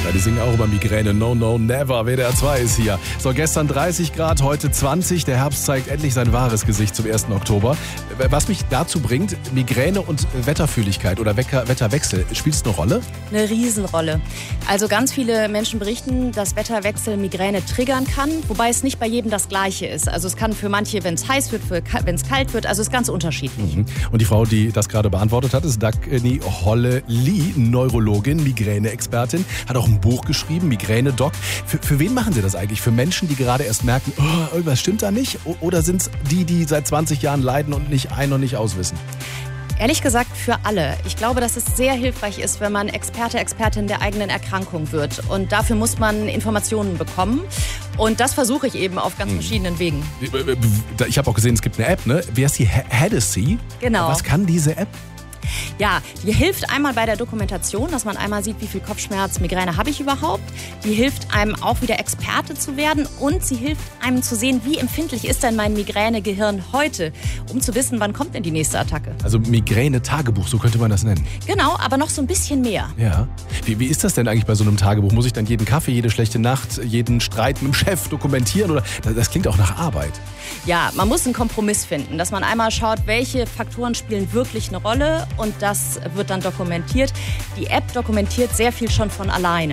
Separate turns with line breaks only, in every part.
Ja, die singen auch über Migräne. No, no, never. WDR 2 ist hier. So, gestern 30 Grad, heute 20. Der Herbst zeigt endlich sein wahres Gesicht zum 1. Oktober. Was mich dazu bringt, Migräne und Wetterfühligkeit oder Wetterwechsel, spielt es eine Rolle?
Eine Riesenrolle. Also ganz viele Menschen berichten, dass Wetterwechsel Migräne triggern kann, wobei es nicht bei jedem das Gleiche ist. Also es kann für manche, wenn es heiß wird, wenn es kalt wird, also es ist ganz unterschiedlich.
Und die Frau, die das gerade beantwortet hat, ist Dagny Holle-Lee, Neurologin, Migräne-Expertin, hat auch ein Buch geschrieben, Migräne-Doc. Für wen machen Sie das eigentlich? Für Menschen, die gerade erst merken, oh, irgendwas stimmt da nicht? Oder sind es die seit 20 Jahren leiden und nicht ein- und nicht auswissen?
Ehrlich gesagt für alle. Ich glaube, dass es sehr hilfreich ist, wenn man Experte, Expertin der eigenen Erkrankung wird. Und dafür muss man Informationen bekommen. Und das versuche ich eben auf ganz verschiedenen Wegen.
Ich habe auch gesehen, es gibt eine App, ne? Wer ist die? Hadassy?
Genau.
Was kann diese App?
Ja, die hilft einmal bei der Dokumentation, dass man einmal sieht, wie viel Kopfschmerz, Migräne habe ich überhaupt. Die hilft einem auch wieder Experte zu werden und sie hilft einem zu sehen, wie empfindlich ist denn mein Migränegehirn heute, um zu wissen, wann kommt denn die nächste Attacke.
Also Migräne-Tagebuch, so könnte man das nennen.
Genau, aber noch so ein bisschen mehr.
Ja. Wie ist das denn eigentlich bei so einem Tagebuch? Muss ich dann jeden Kaffee, jede schlechte Nacht, jeden Streit mit dem Chef dokumentieren? Oder das klingt auch nach Arbeit.
Ja, man muss einen Kompromiss finden, dass man einmal schaut, welche Faktoren spielen wirklich eine Rolle und das wird dann dokumentiert. Die App dokumentiert sehr viel schon von alleine.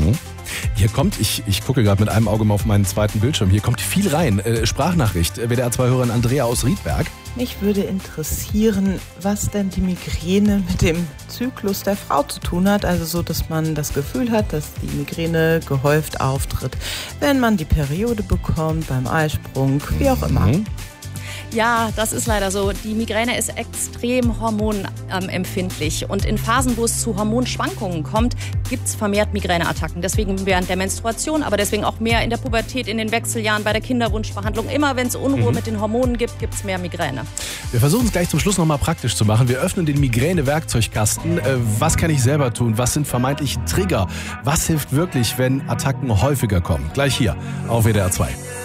Hier kommt, ich gucke gerade mit einem Auge mal auf meinen zweiten Bildschirm, hier kommt viel rein. Sprachnachricht, WDR 2-Hörerin Andrea aus Riedberg.
Mich würde interessieren, was denn die Migräne mit dem Zyklus der Frau zu tun hat. Also so, dass man das Gefühl hat, dass die Migräne gehäuft auftritt, wenn man die Periode bekommt, beim Eisprung, wie auch immer.
Ja, das ist leider so. Die Migräne ist extrem hormonempfindlich. Und in Phasen, wo es zu Hormonschwankungen kommt, gibt es vermehrt Migräneattacken. Deswegen während der Menstruation, aber deswegen auch mehr in der Pubertät, in den Wechseljahren, bei der Kinderwunschbehandlung. Immer wenn es Unruhe mit den Hormonen gibt, gibt es mehr Migräne.
Wir versuchen es gleich zum Schluss nochmal praktisch zu machen. Wir öffnen den Migräne-Werkzeugkasten. Was kann ich selber tun? Was sind vermeintliche Trigger? Was hilft wirklich, wenn Attacken häufiger kommen? Gleich hier auf WDR 2.